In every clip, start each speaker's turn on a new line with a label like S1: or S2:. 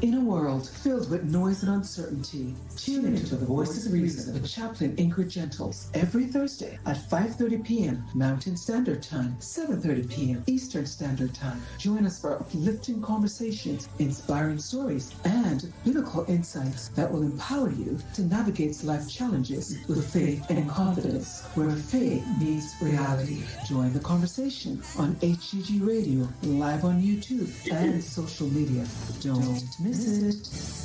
S1: In a world filled with noise and uncertainty, tune into the Voice of Reason with Chaplain Ingrid Gentles every Thursday at 5:30 p.m. Mountain Standard Time, 7:30 p.m. Eastern Standard Time. Join us for uplifting conversations, inspiring stories, and biblical insights that will empower you to navigate life challenges with faith and confidence, where faith meets reality. Join the conversation on HGG Radio, live on YouTube and social media. Don't miss it.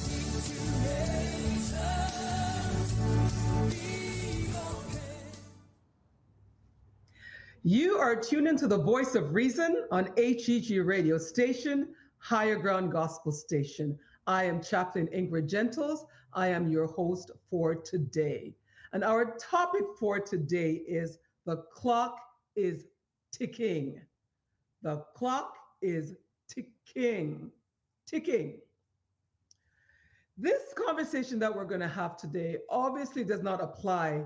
S2: You are tuned into the Voice of Reason on HGG Radio Station, Higher Ground Gospel Station. I am Chaplain Ingrid Gentles. I am your host for today. And our topic for today is the clock is ticking. The clock is ticking. Ticking. This conversation that we're going to have today obviously does not apply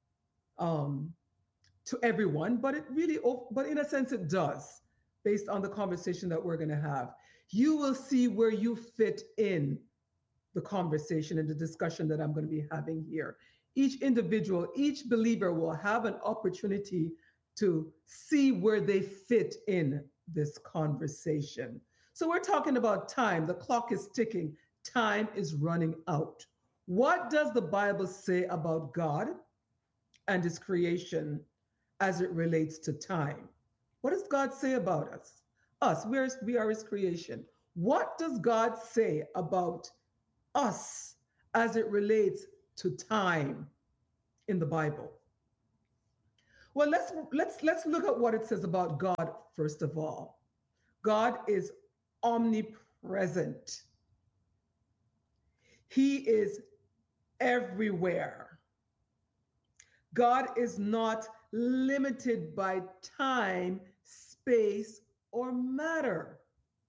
S2: to everyone, but in a sense it does, based on the conversation that we're going to have. You will see where you fit in the conversation and the discussion that I'm going to be having here. Each individual, each believer will have an opportunity to see where they fit in this conversation. So we're talking about time. The clock is ticking. Time is running out. What does the Bible say about God and his creation as it relates to time? What does God say about us? We are his creation. What does God say about us as it relates to time in the Bible? Well, let's look at what it says about God first of all. God is omnipresent. He is everywhere. God is not limited by time, space, or matter.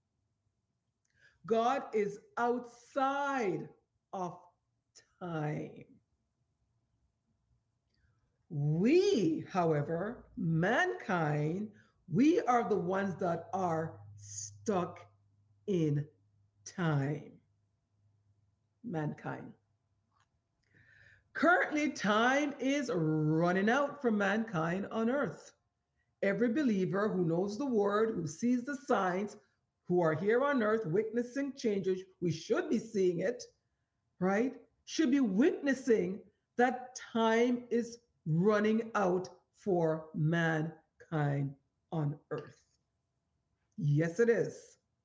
S2: God is outside of time. We, however, mankind, we are the ones that are stuck in time. Mankind. Currently, time is running out for mankind on earth. Every believer who knows the word, who sees the signs, who are here on earth witnessing changes, we should be seeing it, right? Should be witnessing that time is running out for mankind on earth. Yes, it is.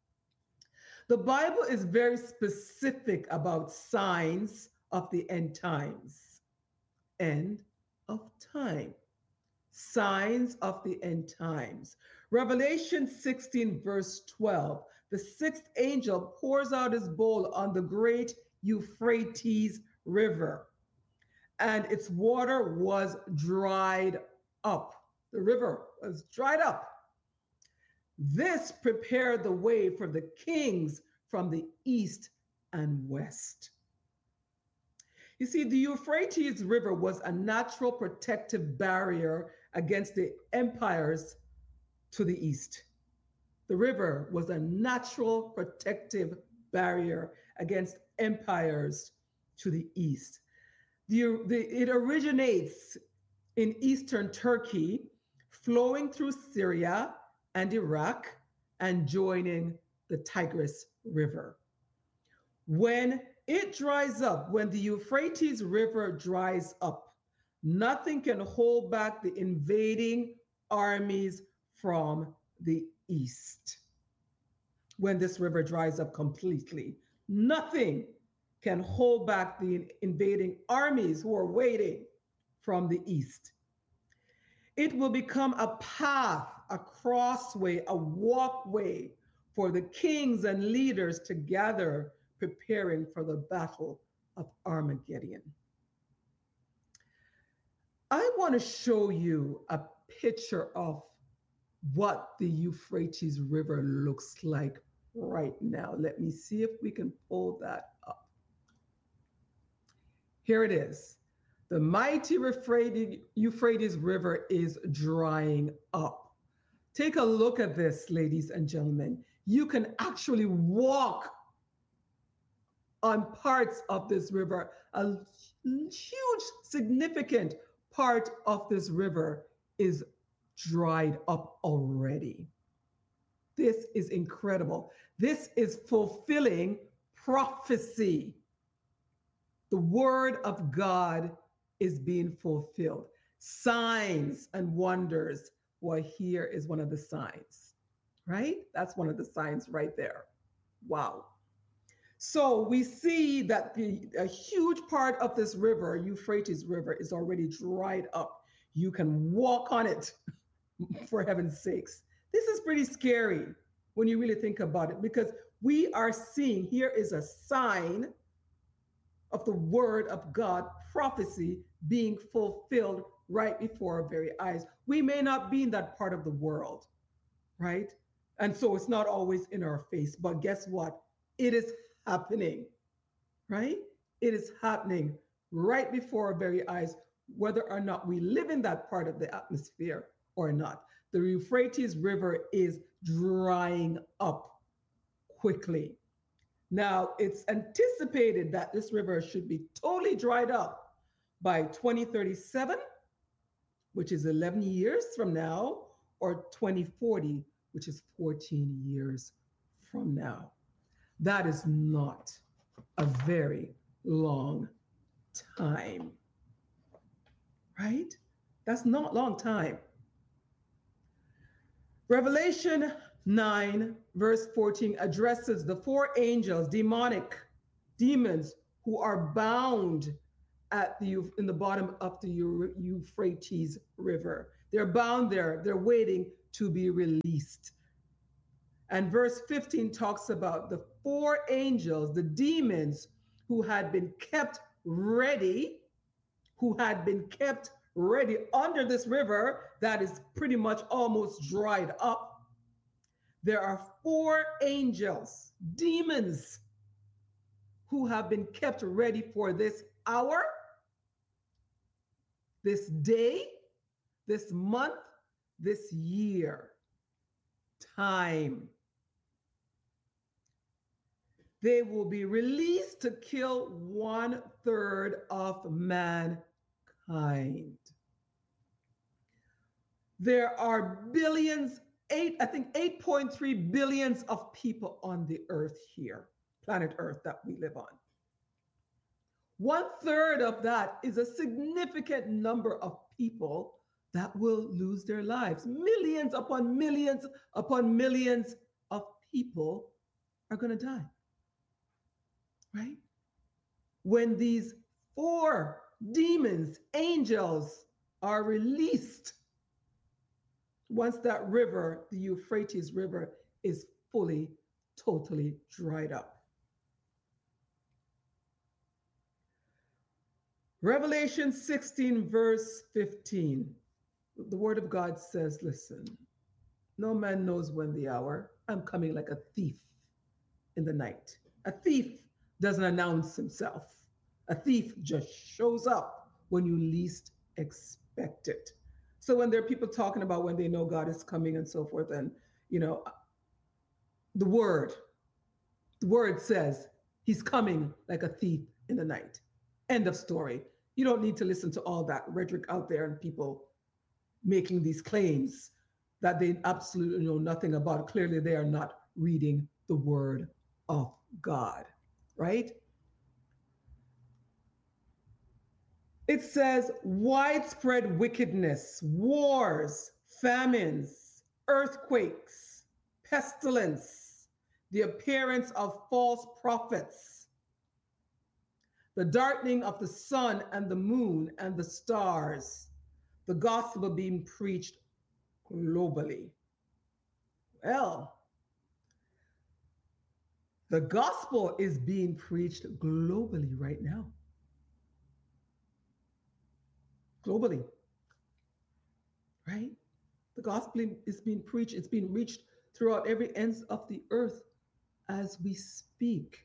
S2: The Bible is very specific about signs of the end times. End of time. Signs of the end times. Revelation 16, verse 12. The sixth angel pours out his bowl on the great Euphrates River, and its water was dried up. The river was dried up. This prepared the way for the kings from the east and west. You see, the Euphrates River was a natural protective barrier against the empires to the east. The river was a natural protective barrier against empires to the east. It originates in eastern Turkey, flowing through Syria and Iraq, and joining the Tigris River. When it dries up, when the Euphrates River dries up, nothing can hold back the invading armies from the east. When this river dries up completely, nothing can hold back the invading armies who are waiting from the east. It will become a path, a crossway, a walkway for the kings and leaders to gather, preparing for the battle of Armageddon. I want to show you a picture of what the Euphrates River looks like right now. Let me see if we can pull that up. Here it is. The mighty Euphrates River is drying up. Take a look at this, ladies and gentlemen. You can actually walk on parts of this river. A huge, significant part of this river is dried up already. This is incredible. This is fulfilling prophecy. The word of God is being fulfilled. Signs and wonders. Well, here is one of the signs, right? That's one of the signs right there. Wow. So we see that a huge part of this river, Euphrates River, is already dried up. You can walk on it, for heaven's sakes. This is pretty scary when you really think about it, because we are seeing here is a sign of the word of God, prophecy being fulfilled right before our very eyes. We may not be in that part of the world, right? And so it's not always in our face, but guess what? It is happening, right? It is happening right before our very eyes, whether or not we live in that part of the atmosphere or not. The Euphrates River is drying up quickly. Now, it's anticipated that this river should be totally dried up by 2037, which is 11 years from now, or 2040, which is 14 years from now. That is not a very long time, right? That's not a long time. Revelation 9, verse 14 addresses the four angels, demons who are bound in the bottom of the Euphrates River. They're bound there. They're waiting to be released. And verse 15 talks about the four angels, the demons who had been kept ready, under this river that is pretty much almost dried up. There are four angels, demons, who have been kept ready for this hour, this day, this month, this year. Time. They will be released to kill 1/3 of mankind. There are billions, I think 8.3 billions of people on the earth here, planet Earth that we live on. 1/3 of that is a significant number of people that will lose their lives. Millions upon millions upon millions of people are going to die, right? When these four demons, angels, are released, once that river, the Euphrates River, is fully, totally dried up. Revelation 16, verse 15. The word of God says, listen, no man knows when the hour. I'm coming like a thief in the night. A thief doesn't announce himself. A thief just shows up when you least expect it. So when there are people talking about when they know God is coming and so forth, and the word says he's coming like a thief in the night. End of story. You don't need to listen to all that rhetoric out there and people making these claims that they absolutely know nothing about. Clearly, they are not reading the word of God, right? It says widespread wickedness, wars, famines, earthquakes, pestilence, the appearance of false prophets, the darkening of the sun and the moon and the stars, the gospel being preached globally. Well, the gospel is being preached globally right now. Globally, right? The gospel is being preached. It's being reached throughout every ends of the earth as we speak.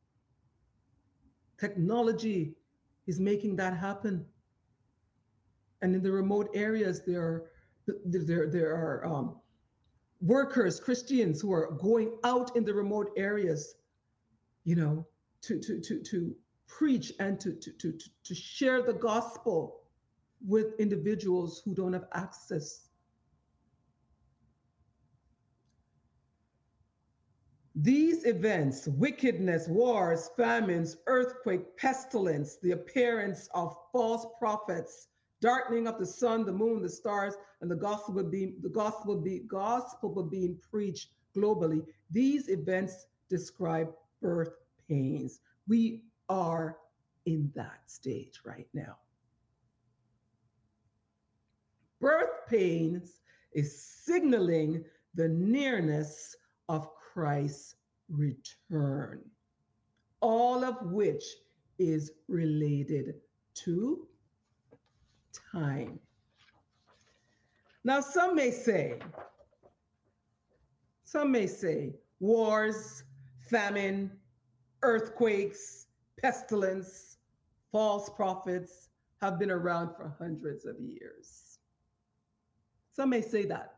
S2: Technology is making that happen. And in the remote areas, there are workers, Christians who are going out in the remote areas, to preach and to share the gospel with individuals who don't have access. These events, wickedness, wars, famines, earthquake, pestilence, the appearance of false prophets, darkening of the sun, the moon, the stars, and the gospel being preached globally. These events describe birth pains. We are in that stage right now. Birth pains is signaling the nearness of Christ's return, all of which is related to time. Now, some may say wars, famine, earthquakes, pestilence, false prophets have been around for hundreds of years. Some may say that.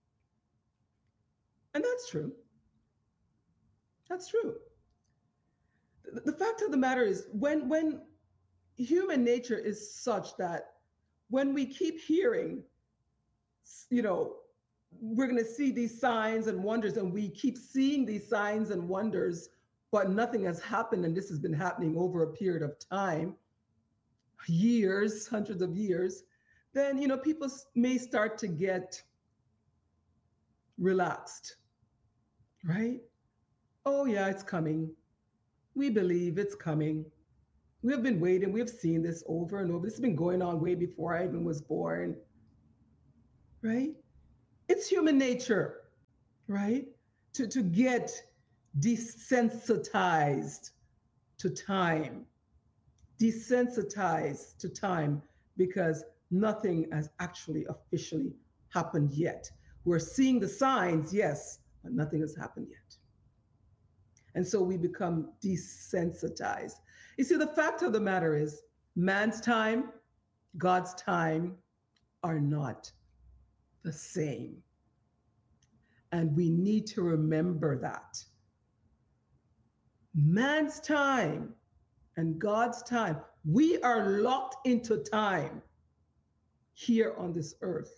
S2: And that's true. That's true. The fact of the matter is, when human nature is such that when we keep hearing, you know, we're going to see these signs and wonders, and we keep seeing these signs and wonders, but nothing has happened, and this has been happening over a period of time, years, hundreds of years, then, you know, people may start to get relaxed, right? Oh, yeah, it's coming. We believe it's coming. We have been waiting. We have seen this over and over. This has been going on way before I even was born, right? It's human nature, right? To get desensitized to time, desensitized to time because nothing has actually officially happened yet. We're seeing the signs, yes, but nothing has happened yet. And so we become desensitized. You see, the fact of the matter is, man's time, God's time are not the same. And we need to remember that. Man's time and God's time, we are locked into time here on this earth.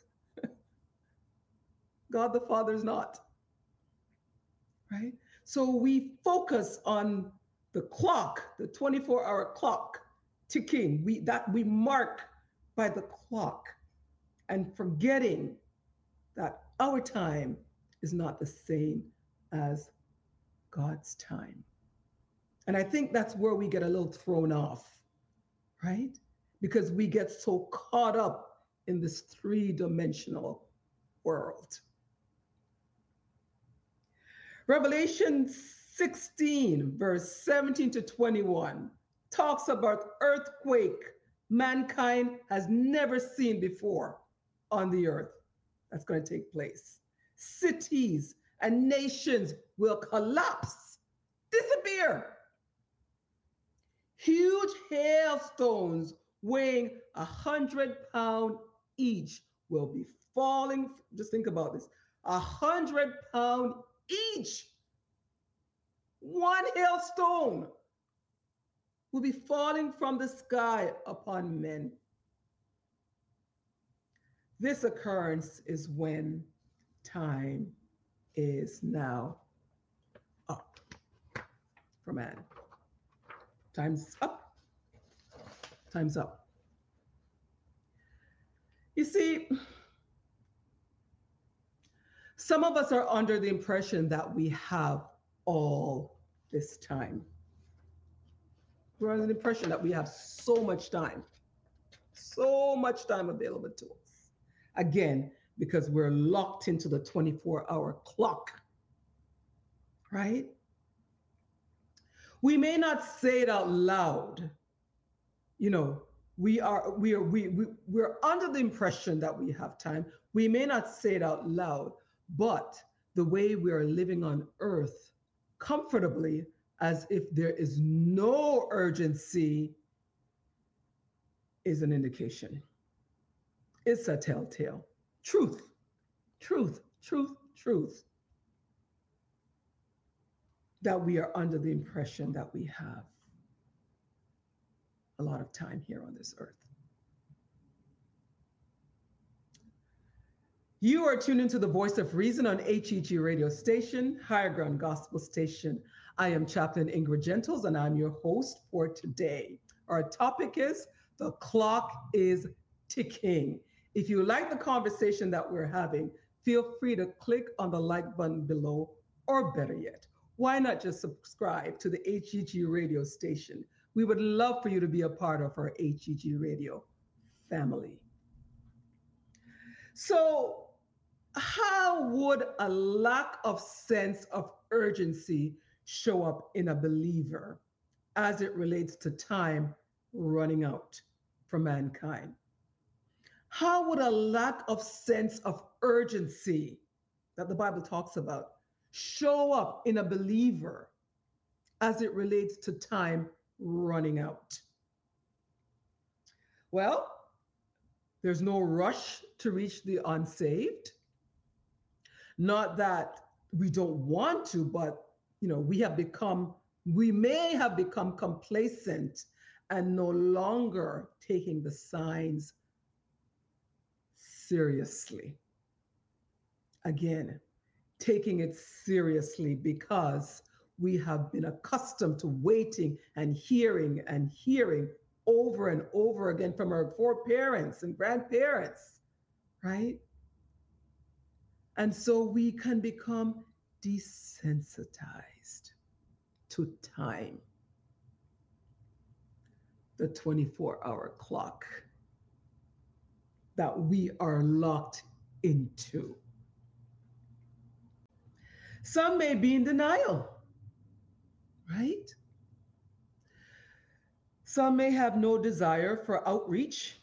S2: God the Father is not, right? So we focus on the clock, the 24-hour clock ticking. We mark by the clock and forgetting that our time is not the same as God's time. And I think that's where we get a little thrown off, right? Because we get so caught up in this three-dimensional world. Revelation 16, verse 17 to 21, talks about earthquake mankind has never seen before on the earth. That's going to take place. Cities and nations will collapse, disappear. Huge hailstones weighing 100 pounds each will be falling. Just think about this. 100 pounds each. One hailstone will be falling from the sky upon men. This occurrence is when time is now up for man. Time's up. Time's up. You see, some of us are under the impression that we have all this time. We're under the impression that we have so much time available to us. Again, because we're locked into the 24-hour clock, right? We may not say it out loud. You know, we're under the impression that we have time. We may not say it out loud, but the way we are living on earth comfortably, as if there is no urgency, is an indication. It's a telltale. Truth, truth, truth, truth. That we are under the impression that we have a lot of time here on this earth. You are tuned into the Voice of Reason on HEG Radio Station, Higher Ground Gospel Station. I am Chaplain Ingrid Gentles, and I'm your host for today. Our topic is The Clock is Ticking. If you like the conversation that we're having, feel free to click on the like button below, or better yet, why not just subscribe to the HEG Radio Station? We would love for you to be a part of our HEG Radio family. So, how would a lack of sense of urgency show up in a believer as it relates to time running out for mankind? How would a lack of sense of urgency that the Bible talks about show up in a believer as it relates to time running out? Well, there's no rush to reach the unsaved. Not that we don't want to, but we may have become complacent and no longer taking the signs seriously. Again, taking it seriously because we have been accustomed to waiting and hearing over and over again from our foreparents and grandparents, right? And so we can become desensitized to time, the 24-hour clock that we are locked into. Some may be in denial, right? Some may have no desire for outreach